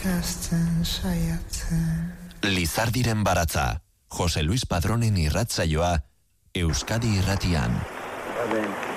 ikasten saiatzen. Lizardiren baratza, Jose Luis Padronen irratsaioa, Euskadi Irratian.